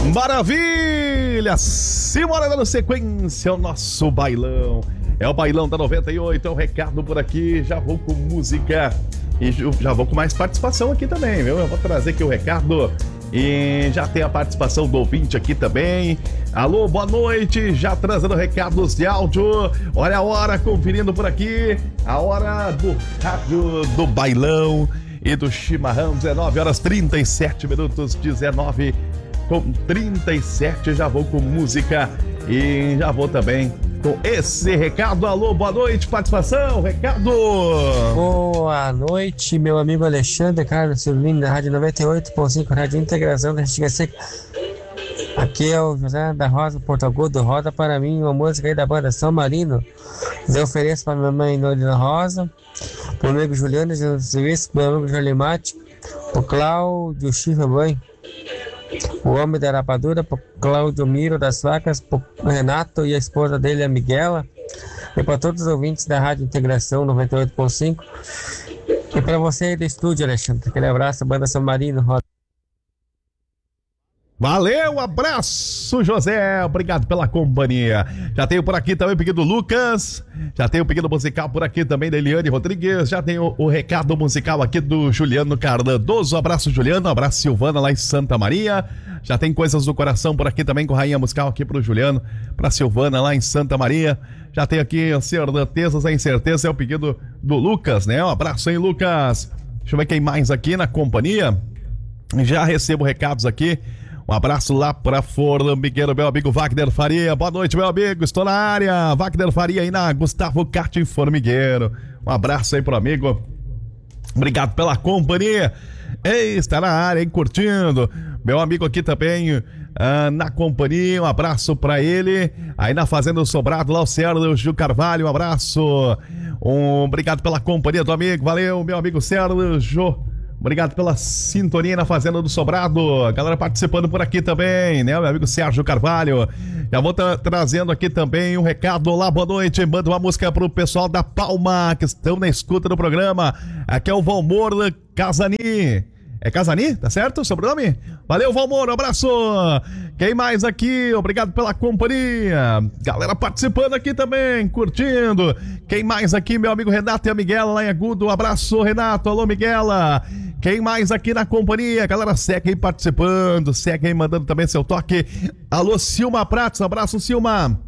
Maravilha! Simbora dando sequência ao nosso bailão. É o bailão da 98, é o recado por aqui. Já vou com música e já vou com mais participação aqui também, viu? Eu vou trazer aqui o recado e já tem a participação do ouvinte aqui também. Alô, boa noite, já trazendo recados de áudio. Olha a hora, conferindo por aqui. A hora do rádio do bailão e do chimarrão, 19 horas 37 minutos, 19 com 37, já vou com música e já vou também com esse recado. Alô, boa noite, participação, recado. Boa noite, meu amigo Alexandre Carlos Silvino, da Rádio 98.5, Rádio Integração da Antiga Seca. Aqui é o José da Rosa, Porto Agudo. Roda para mim uma música aí da banda São Marino. Eu ofereço para minha mãe Norina Rosa, pro meu amigo Juliano de Serviço, pro meu amigo Jolimate, pro Cláudio Chifre Banho, o homem da rapadura, pro Cláudio Miro das Facas, pro Renato e a esposa dele, a Miguela, e para todos os ouvintes da Rádio Integração 98.5. E para você aí do estúdio, Alexandre, aquele abraço, banda São Marino. Roda. Valeu, abraço, José, obrigado pela companhia. Já tenho por aqui também o pedido do Lucas, já tenho o pedido musical por aqui também da Eliane Rodrigues, já tenho o recado musical aqui do Juliano Cardoso. Abraço, Juliano, abraço, Silvana lá em Santa Maria. Já tem coisas do coração por aqui também com Rainha Musical aqui pro Juliano, pra Silvana lá em Santa Maria. Já tem aqui certezas e incertezas, é o pedido do Lucas, né? Um abraço aí, Lucas. Deixa eu ver quem mais aqui na companhia. Já recebo recados aqui. Um abraço lá pra Formigueiro, meu amigo Wagner Faria. Boa noite, meu amigo. Estou na área. Wagner Faria aí na Gustavo Kart em Formigueiro. Um abraço aí pro amigo. Obrigado pela companhia. Ei, está na área, hein? Curtindo. Meu amigo aqui também na companhia. Um abraço pra ele. Aí na Fazenda do Sobrado, lá o Sérgio Gil Carvalho. Um abraço. Obrigado pela companhia do amigo. Valeu, meu amigo Sérgio. Obrigado pela sintonia na Fazenda do Sobrado. A galera participando por aqui também, né? Meu amigo Sérgio Carvalho. Já vou trazendo aqui também um recado. Olá, boa noite. Manda uma música pro pessoal da Palma, que estão na escuta do programa. Aqui é o Valmor Casani. É Casani? Tá certo o sobrenome? Valeu, Valmor. Um abraço. Quem mais aqui? Obrigado pela companhia. Galera participando aqui também, curtindo. Quem mais aqui? Meu amigo Renato e a Miguela lá em Agudo. Um abraço, Renato. Alô, Miguela. Quem mais aqui na companhia? Galera, segue aí participando, segue aí mandando também seu toque. Alô, Silma Pratos. Abraço, Silma.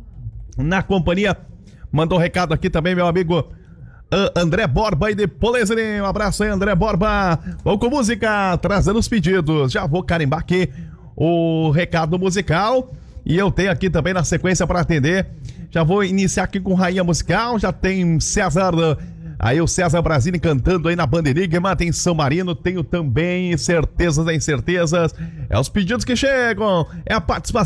Na companhia. Mandou um recado aqui também, meu amigo André Borba e de Polesine. Um abraço aí, André Borba. Vamos com música, trazendo os pedidos. Já vou carimbar aqui o recado musical. E eu tenho aqui também na sequência para atender. Já vou iniciar aqui com Rainha Musical. Já tem César, aí o César Brasini cantando aí na Banda Enigma. Tem São Marino, tenho também Certezas e Incertezas. É os pedidos que chegam, é a participação